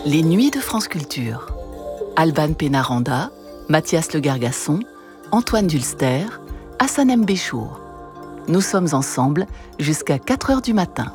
Les Nuits de France Culture. Alban Pénaranda, Mathias Le Gargasson, Antoine Dulster, Hassanem Béchour. Nous sommes ensemble jusqu'à 4h du matin.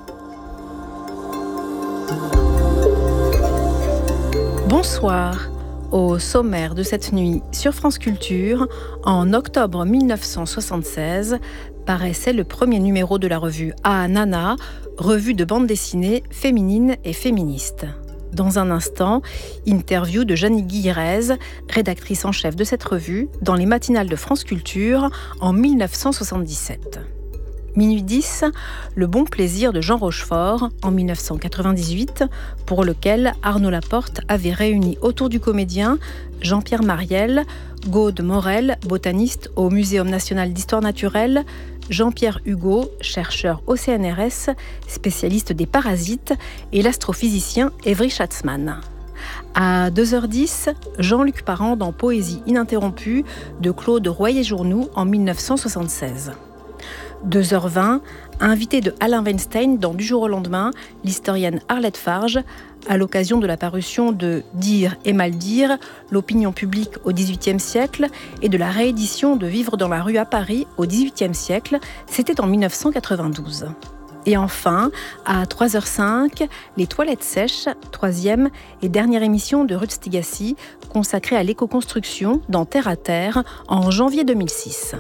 Bonsoir. Au sommaire de cette nuit sur France Culture, en octobre 1976, paraissait le premier numéro de la revue Ah Nana, revue de bande dessinée féminine et féministe. Dans un instant, interview de Jannick Guillerez, rédactrice en chef de cette revue, dans les matinales de France Culture en 1977. Minuit 10, Le bon plaisir de Jean Rochefort, en 1998, pour lequel Arnaud Laporte avait réuni autour du comédien Jean-Pierre Mariel, Gaude Morel, botaniste au Muséum national d'histoire naturelle, Jean-Pierre Hugo, chercheur au CNRS, spécialiste des parasites, et l'astrophysicien Évry Schatzman. À 2h10, Jean-Luc Parent dans Poésie ininterrompue de Claude Royer-Journoux en 1976. 2h20, invité de Alain Weinstein dans Du jour au lendemain, l'historienne Arlette Farge, à l'occasion de la parution de Dire et mal dire, l'opinion publique au XVIIIe siècle, et de la réédition de Vivre dans la rue à Paris au XVIIIe siècle, c'était en 1992. Et enfin, à 3h05, Les Toilettes sèches, troisième et dernière émission de Ruth Stigassi, consacrée à l'éco-construction dans Terre à Terre en janvier 2006.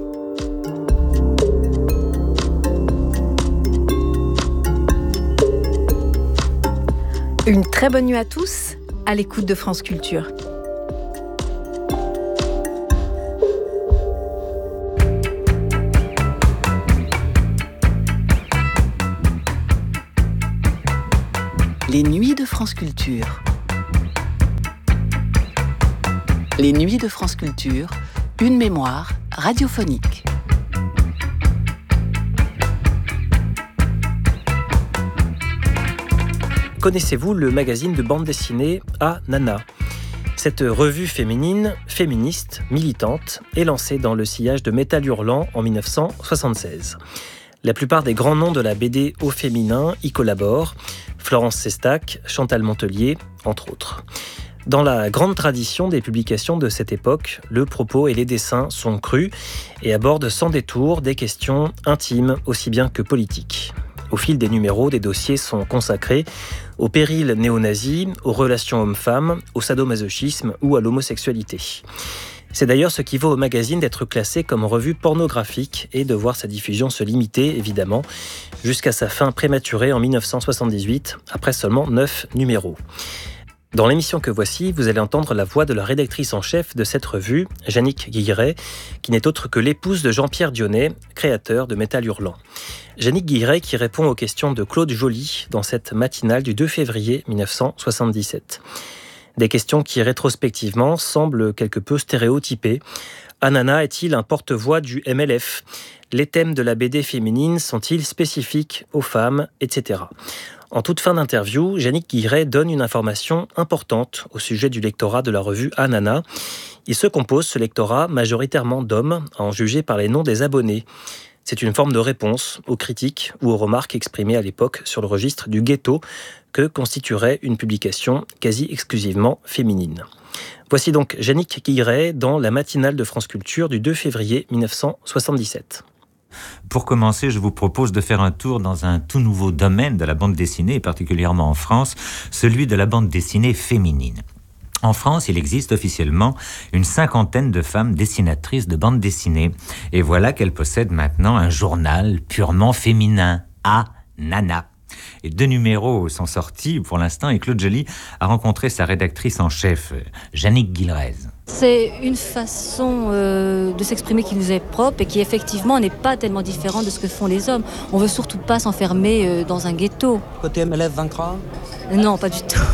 Une très bonne nuit à tous, à l'écoute de France Culture. Les Nuits de France Culture. Les Nuits de France Culture, une mémoire radiophonique. Connaissez-vous le magazine de bande dessinée Ah Nana ? Cette revue féminine, féministe, militante, est lancée dans le sillage de Métal Hurlant en 1976. La plupart des grands noms de la BD au féminin y collaborent, Florence Sestac, Chantal Montelier, entre autres. Dans la grande tradition des publications de cette époque, le propos et les dessins sont crus et abordent sans détour des questions intimes aussi bien que politiques. Au fil des numéros, des dossiers sont consacrés au péril néo-nazi, aux relations hommes-femmes, au sadomasochisme ou à l'homosexualité. C'est d'ailleurs ce qui vaut au magazine d'être classé comme revue pornographique et de voir sa diffusion se limiter, évidemment, jusqu'à sa fin prématurée en 1978, après seulement 9 numéros. Dans l'émission que voici, vous allez entendre la voix de la rédactrice en chef de cette revue, Jannick Guillerez, qui n'est autre que l'épouse de Jean-Pierre Dionnet, créateur de Métal Hurlant. Jannick Guillerez qui répond aux questions de Claude Joly dans cette matinale du 2 février 1977. Des questions qui, rétrospectivement, semblent quelque peu stéréotypées. Ah Nana est-il un porte-voix du MLF ? Les thèmes de la BD féminine sont-ils spécifiques aux femmes, etc. En toute fin d'interview, Jannick Guillerez donne une information importante au sujet du lectorat de la revue Ah Nana. Il se compose, ce lectorat, majoritairement d'hommes, à en juger par les noms des abonnés. C'est une forme de réponse aux critiques ou aux remarques exprimées à l'époque sur le registre du ghetto que constituerait une publication quasi exclusivement féminine. Voici donc Jannick Guillerez dans la matinale de France Culture du 2 février 1977. Pour commencer, je vous propose de faire un tour dans un tout nouveau domaine de la bande dessinée, et particulièrement en France, celui de la bande dessinée féminine. En France, il existe officiellement une 50aine de femmes dessinatrices de bande dessinée. Et voilà qu'elles possèdent maintenant un journal purement féminin, Ah Nana. Et 2 numéros sont sortis pour l'instant et Claude Joly a rencontré sa rédactrice en chef, Jannick Guillerez. C'est une façon de s'exprimer qui nous est propre et qui effectivement n'est pas tellement différente de ce que font les hommes. On veut surtout pas s'enfermer dans un ghetto. Côté MLF vaincra ? Non, pas du tout.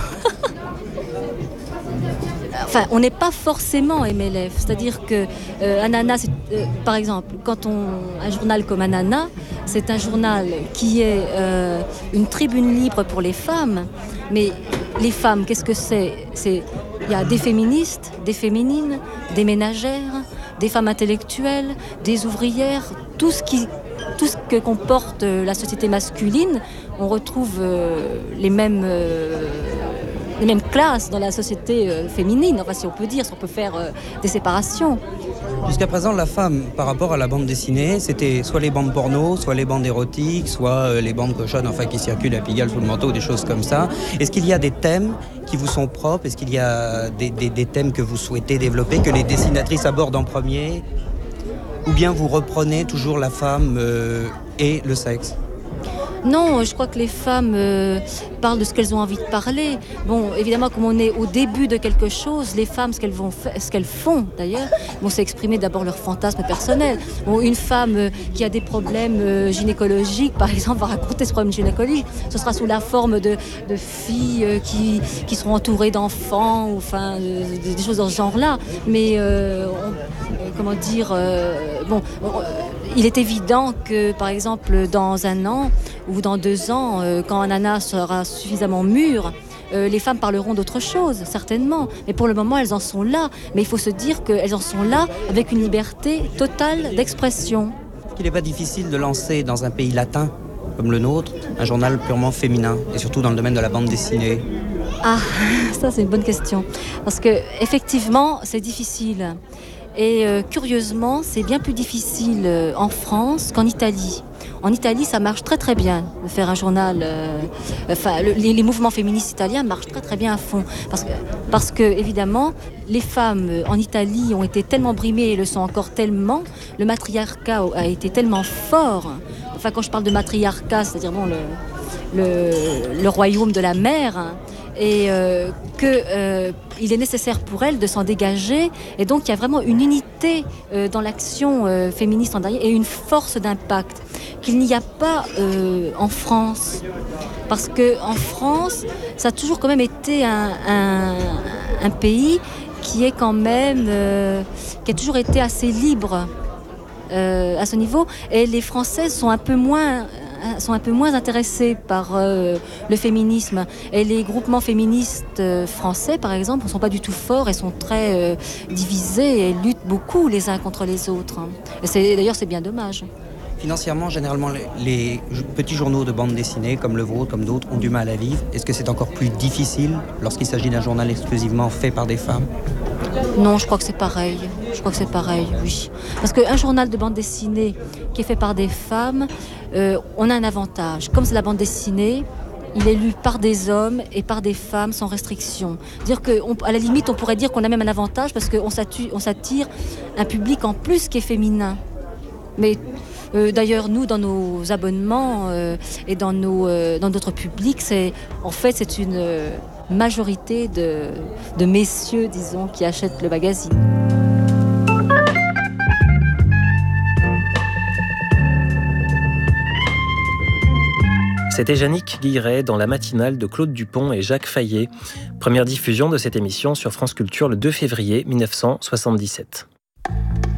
Enfin, on n'est pas forcément MLF, c'est-à-dire que Anana, par exemple, un journal comme Anana, c'est un journal qui est une tribune libre pour les femmes, mais les femmes, qu'est-ce que c'est ? Il y a des féministes, des féminines, des ménagères, des femmes intellectuelles, des ouvrières, tout ce que comporte la société masculine, on retrouve les mêmes les mêmes classes dans la société féminine, enfin si on peut dire, si on peut faire des séparations. Jusqu'à présent, la femme, par rapport à la bande dessinée, c'était soit les bandes porno, soit les bandes érotiques, soit les bandes cochonnes, enfin qui circulent à Pigalle sous le manteau, des choses comme ça. Est-ce qu'il y a des thèmes qui vous sont propres? Est-ce qu'il y a des thèmes que vous souhaitez développer, que les dessinatrices abordent en premier? Ou bien vous reprenez toujours la femme et le sexe? Non, je crois que les femmes parlent de ce qu'elles ont envie de parler. Bon, évidemment, comme on est au début de quelque chose, les femmes, ce qu'elles font d'ailleurs, c'est exprimer d'abord leur fantasme personnel. Bon, une femme qui a des problèmes gynécologiques, par exemple, va raconter ce problème gynécologique. Ce sera sous la forme de filles qui seront entourées d'enfants, ou enfin, des choses dans ce genre-là. Mais, il est évident que, par exemple, dans 1 an ou dans 2 ans, quand Nana sera suffisamment mûre, les femmes parleront d'autre chose, certainement. Mais pour le moment, elles en sont là. Mais il faut se dire qu'elles en sont là avec une liberté totale d'expression. Est-ce qu'il n'est pas difficile de lancer dans un pays latin comme le nôtre un journal purement féminin, et surtout dans le domaine de la bande dessinée? Ah, ça c'est une bonne question. Parce que effectivement, c'est difficile. Et curieusement, c'est bien plus difficile en France qu'en Italie. En Italie, ça marche très très bien de faire un journal. Les mouvements féministes italiens marchent très très bien à fond. Parce que évidemment, les femmes en Italie ont été tellement brimées et le sont encore tellement. Le matriarcat a été tellement fort. Enfin, quand je parle de matriarcat, c'est-à-dire le royaume de la mère. Et qu'il est nécessaire pour elle de s'en dégager. Et donc, il y a vraiment une unité dans l'action féministe en dernier et une force d'impact qu'il n'y a pas en France. Parce qu'en France, ça a toujours quand même été un pays qui est quand même... qui a toujours été assez libre à ce niveau. Et les Françaises sont un peu moins intéressés par le féminisme. Et les groupements féministes français, par exemple, ne sont pas du tout forts et sont très divisés et luttent beaucoup les uns contre les autres. Et d'ailleurs, c'est bien dommage. Financièrement, généralement, les petits journaux de bande dessinée, comme le vôtre, comme d'autres, ont du mal à vivre. Est-ce que c'est encore plus difficile lorsqu'il s'agit d'un journal exclusivement fait par des femmes? Non, je crois que c'est pareil. Oui. Parce qu'un journal de bande dessinée qui est fait par des femmes, on a un avantage. Comme c'est la bande dessinée, il est lu par des hommes et par des femmes sans restriction. C'est-à-dire qu'à la limite, on pourrait dire qu'on a même un avantage parce qu'on s'attire un public en plus qui est féminin. Mais d'ailleurs, nous, dans nos abonnements et dans notre public, c'est une majorité de messieurs, disons, qui achètent le magazine. C'était Yannick Guilleret dans la matinale de Claude Dupont et Jacques Fayet. Première diffusion de cette émission sur France Culture le 2 février 1977.